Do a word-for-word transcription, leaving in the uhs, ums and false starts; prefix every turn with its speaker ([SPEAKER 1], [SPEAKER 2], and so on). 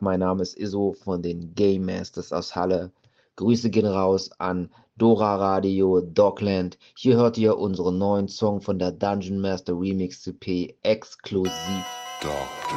[SPEAKER 1] mein Name ist Iso von den Game Masters aus Halle. Grüße gehen raus an Dora Radio, Dogland. Hier hört ihr unseren neuen Song von der Dungeon Master Remix C P exklusiv.
[SPEAKER 2] Dog.